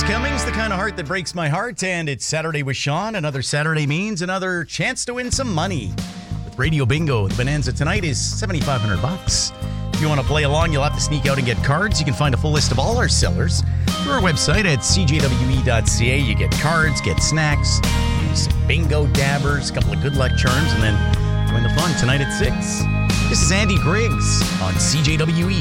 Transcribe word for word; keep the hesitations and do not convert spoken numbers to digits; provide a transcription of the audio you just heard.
Chris Cummings, the kind of heart that breaks my heart, and it's Saturday with Sean. Another Saturday means another chance to win some money. With Radio Bingo, the bonanza tonight is seventy-five hundred bucks. If you want to play along, you'll have to sneak out and get cards. You can find a full list of all our sellers through our website at c j w e dot c a. You get cards, get snacks, some bingo dabbers, a couple of good luck charms, and then join the fun tonight at six. This is Andy Griggs on C J W E.